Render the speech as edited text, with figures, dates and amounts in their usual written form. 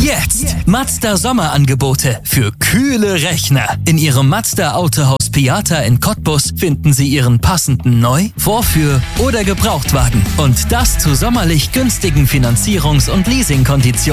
Jetzt Mazda Sommerangebote für kühle Rechner. In Ihrem Mazda Autohaus Piata in Cottbus finden Sie Ihren passenden Neu-, Vorführ- oder Gebrauchtwagen. Und das zu sommerlich günstigen Finanzierungs- und Leasingkonditionen.